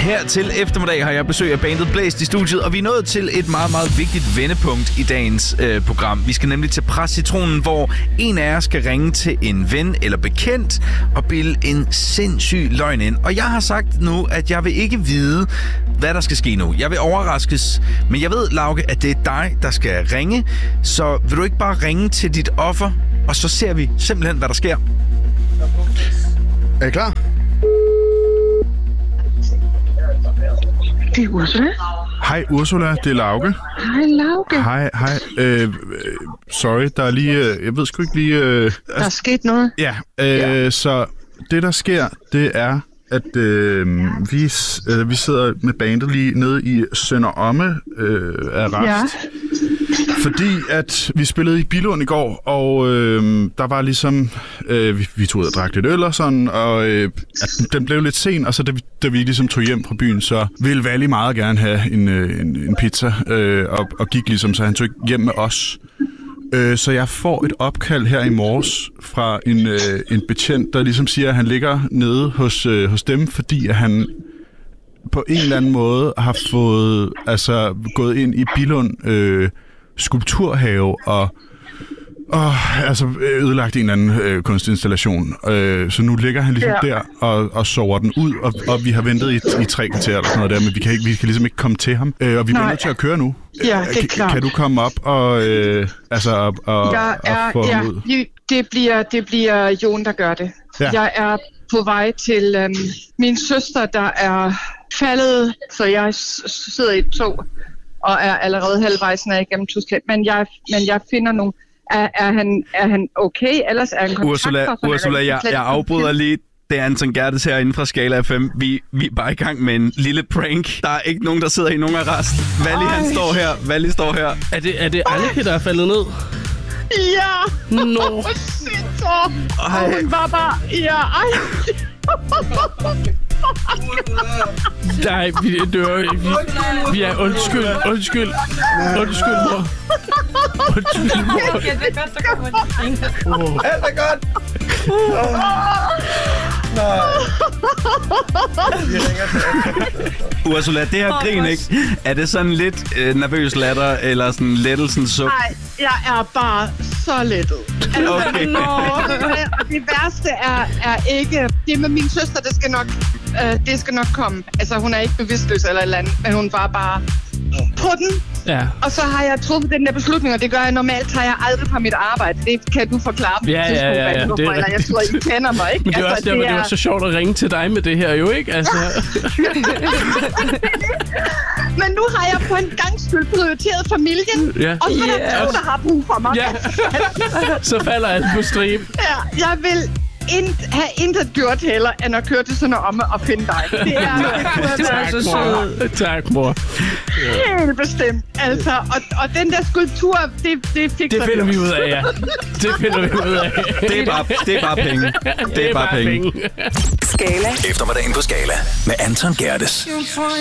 Her til eftermiddag har jeg besøg af bandet Blæst i studiet, og vi er nået til et meget, meget vigtigt vendepunkt i dagens program. Vi skal nemlig til Pres Citronen, hvor en af jer skal ringe til en ven eller bekendt og bilde en sindssyg løgn ind. Og jeg har sagt nu, at jeg vil ikke vide, hvad der skal ske nu. Jeg vil overraskes, men jeg ved, Lauke, at det er dig, der skal ringe. Så vil du ikke bare ringe til dit offer, og så ser vi simpelthen, hvad der sker. Er I klar? Det er Ursula. Hej Ursula, det er Lauke. Hej Lauke. Hej. Sorry, der er lige... jeg ved sgu ikke lige... Der er sket noget. Ja, så det der sker, det er, at vi sidder med bandet lige nede i Sønder Omme Arrest. Ja. Fordi at vi spillede i Billund i går, og der var ligesom... vi tog ud og drak lidt øl og sådan, og den blev lidt sen, og så da vi ligesom tog hjem fra byen, så ville Valli meget gerne have en pizza, og gik ligesom, så han tog hjem med os. Så jeg får et opkald her i morges fra en betjent, der ligesom siger, at han ligger nede hos dem, fordi at han på en eller anden måde har fået gået ind i Billund skulpturhave og ødelagt en eller anden kunstinstallation. Så nu ligger han ligesom der og sover den ud, og vi har ventet i 3 kvarter eller sådan noget der, men vi kan ligesom ikke komme til ham. Og vi bliver nødt til at køre nu. Ja, det er klart. Kan du komme op og få ham ud? Det bliver Jon, der gør det. Ja. Jeg er på vej til min søster, der er faldet, så jeg sidder i et tog og er allerede halvvejs ned igennem Tyskland. Men jeg finder nogle... Er han okay? Ellers er han kontakt. Ursula, jeg afbryder lige. Det er Anton Gerdes herinde fra Skala FM. Vi er bare i gang med en lille prank. Der er ikke nogen, der sidder i nogen arrest. Valli står her. Er det Anneke, der er faldet ned? Ja! No. Og hun var bare... Ja, Nej, vi er undskyld, mor. Undskyld, mor. Alt er godt. Ursula, det her grin, ikke? Er det sådan lidt nervøs latter, eller sådan lettelsens suk? Nej, jeg er bare så lettet. Okay. Og det værste er ikke... Det med min søster, det skal nok komme. Altså, hun er ikke bevidstløs eller et eller andet, men hun var bare på den. Ja. Og så har jeg truffet den der beslutning, og det gør jeg normalt, tager jeg aldrig fra mit arbejde. Det kan du forklare mig. Ja. Jeg tror, I kender mig, ikke? Men det er også derfor, det var så sjovt at ringe til dig med det her jo, ikke? Altså. Men nu har jeg på en gang skyld prioriteret familien, og så er der to, der har brug for mig. Ja. Så falder alt på stribe. Ja, jeg vil have intet gjort heller, end at køre til Sønder Omme og finde dig. Det er så sød. Tak, mor. Helt bestemt. Altså, og den der skulptur, det fik det finder vi ud af, ja. Det finder vi ud af. Det er bare penge. Det er bare penge. Skala. Eftermiddagen på Skala med Anton Gerdes.